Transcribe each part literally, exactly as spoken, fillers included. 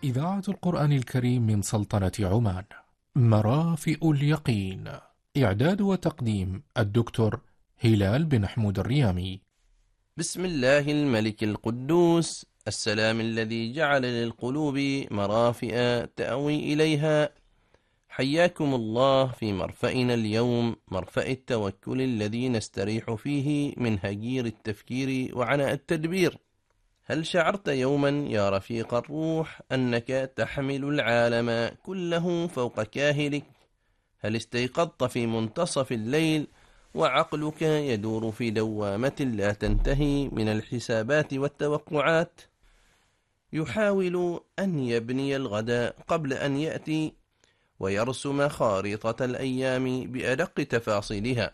إذاعة القرآن الكريم من سلطنة عمان. مرافئ اليقين. إعداد وتقديم الدكتور هلال بن حمود الريامي. بسم الله الملك القدوس السلام الذي جعل للقلوب مرافئ تأوي إليها. حياكم الله في مرفأنا اليوم، مرفأ التوكل الذي نستريح فيه من هجير التفكير وعناء التدبير. هل شعرت يوما يا رفيق الروح أنك تحمل العالم كله فوق كاهلك؟ هل استيقظت في منتصف الليل وعقلك يدور في دوامة لا تنتهي من الحسابات والتوقعات؟ يحاول أن يبني الغد قبل أن يأتي ويرسم خارطة الأيام بأدق تفاصيلها.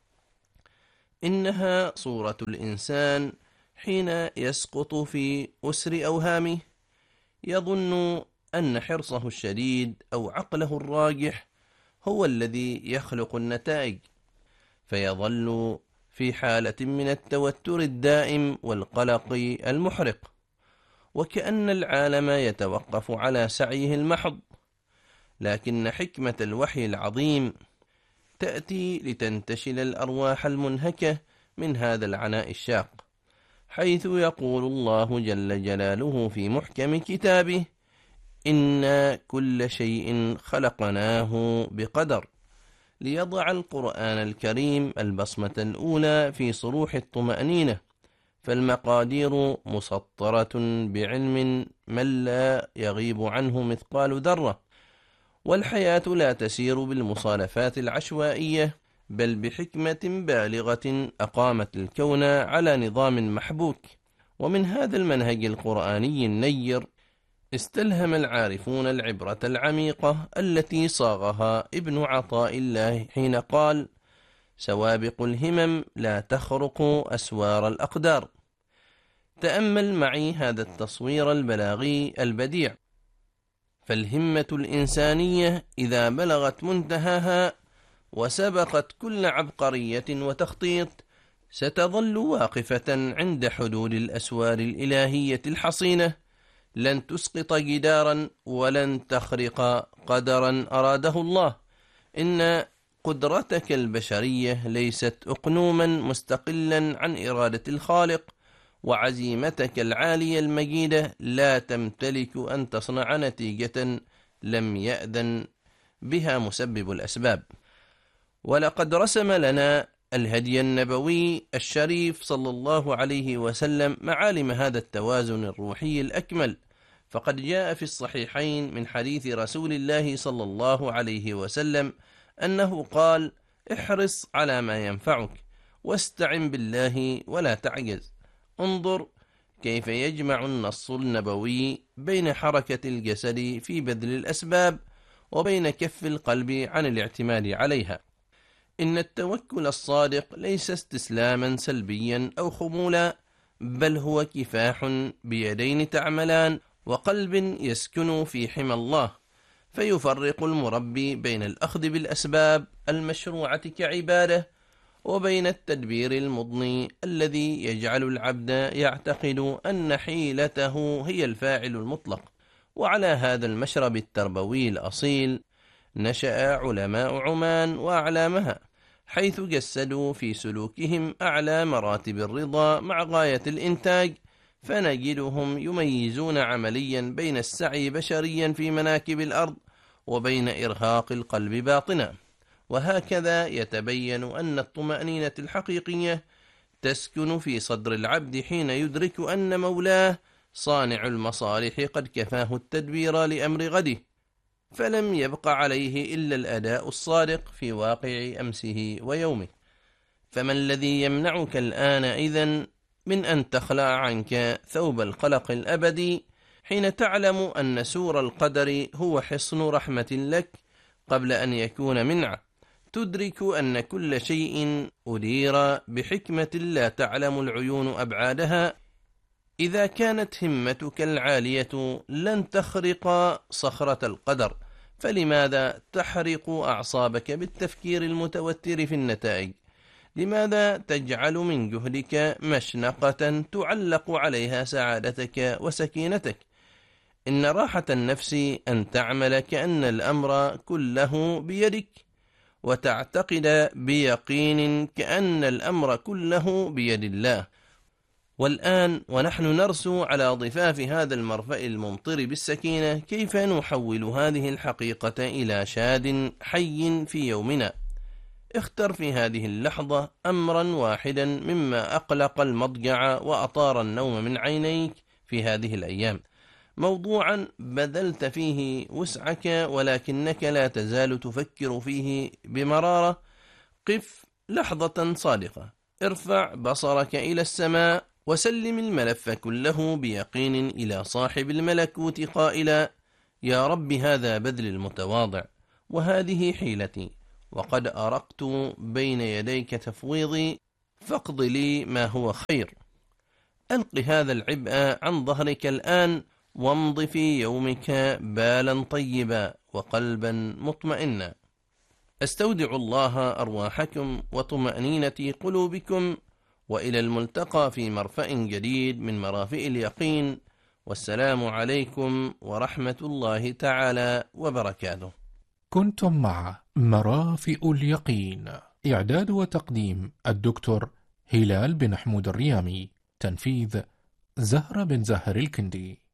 إنها صورة الإنسان حين يسقط في أسر أوهامه، يظن أن حرصه الشديد أو عقله الراجح هو الذي يخلق النتائج، فيظل في حالة من التوتر الدائم والقلق المحرق، وكأن العالم يتوقف على سعيه المحض. لكن حكمة الوحي العظيم تأتي لتنتشل الأرواح المنهكة من هذا العناء الشاق، حيث يقول الله جل جلاله في محكم كتابه: إن كل شيء خلقناه بقدر، ليضع القرآن الكريم البصمة الأولى في صروح الطمأنينة. فالمقادير مسطرة بعلم من لا يغيب عنه مثقال ذرة، والحياة لا تسير بالمصالفات العشوائية، بل بحكمة بالغة أقامت الكون على نظام محبوك. ومن هذا المنهج القرآني النير استلهم العارفون العبرة العميقة التي صاغها ابن عطاء الله حين قال: سوابق الهمم لا تخرق أسوار الأقدار. تأمل معي هذا التصوير البلاغي البديع. فالهمة الإنسانية إذا بلغت منتهاها وسبقت كل عبقرية وتخطيط، ستظل واقفة عند حدود الأسوار الإلهية الحصينة، لن تسقط جدارا ولن تخرق قدرا أراده الله. إن قدرتك البشرية ليست أقنوما مستقلا عن إرادة الخالق، وعزيمتك العالية المجيدة لا تمتلك أن تصنع نتيجة لم يأذن بها مسبب الأسباب. ولقد رسم لنا الهدي النبوي الشريف صلى الله عليه وسلم معالم هذا التوازن الروحي الأكمل، فقد جاء في الصحيحين من حديث رسول الله صلى الله عليه وسلم أنه قال: احرص على ما ينفعك واستعن بالله ولا تعجز. انظر كيف يجمع النص النبوي بين حركة الجسد في بذل الأسباب وبين كف القلب عن الاعتماد عليها. إن التوكل الصادق ليس استسلاما سلبيا أو خمولا، بل هو كفاح بيدين تعملان وقلب يسكن في حمى الله، فيفرق المربي بين الأخذ بالأسباب المشروعة كعبادة وبين التدبير المضني الذي يجعل العبد يعتقد أن حيلته هي الفاعل المطلق. وعلى هذا المشرب التربوي الأصيل نشأ علماء عمان وأعلامها، حيث جسدوا في سلوكهم أعلى مراتب الرضا مع غاية الإنتاج، فنجدهم يميزون عمليا بين السعي بشريا في مناكب الأرض وبين إرهاق القلب باطنا. وهكذا يتبين أن الطمأنينة الحقيقية تسكن في صدر العبد حين يدرك أن مولاه صانع المصالح قد كفاه التدبير لأمر غده، فلم يبق عليه إلا الأداء الصادق في واقع أمسه ويومه. فما الذي يمنعك الآن إذن من أن تخلع عنك ثوب القلق الأبدي حين تعلم أن سور القدر هو حصن رحمة لك قبل أن يكون منعه؟ تدرك أن كل شيء أدير بحكمة لا تعلم العيون أبعادها. إذا كانت همتك العالية لن تخرق صخرة القدر، فلماذا تحرق أعصابك بالتفكير المتوتر في النتائج؟ لماذا تجعل من جهدك مشنقة تعلق عليها سعادتك وسكينتك؟ إن راحة النفس أن تعمل كأن الأمر كله بيدك، وتعتقد بيقين كأن الأمر كله بيد الله. والآن ونحن نرسو على ضفاف هذا المرفأ الممطر بالسكينة كيف نحول هذه الحقيقة إلى شاد حي في يومنا. اختر في هذه اللحظة أمرا واحدا مما أقلق المضجع وأطار النوم من عينيك في هذه الأيام، موضوعا بذلت فيه وسعك ولكنك لا تزال تفكر فيه بمرارة. قف لحظة صادقة، ارفع بصرك إلى السماء وسلم الملف كله بيقين إلى صاحب الملكوت قائلا: يا رب، هذا بذل المتواضع وهذه حيلتي، وقد أرقت بين يديك تفويضي، فاقض لي ما هو خير. ألق هذا العبء عن ظهرك الآن، وامض في يومك بالا طيبا وقلبا مطمئنا. أستودع الله أرواحكم وطمأنينة قلوبكم، وإلى الملتقى في مرفأ جديد من مرافئ اليقين، والسلام عليكم ورحمة الله تعالى وبركاته. كنتم مع مرافئ اليقين، إعداد وتقديم الدكتور هلال بن حمود الريامي، تنفيذ زهرة بن زهر الكندي.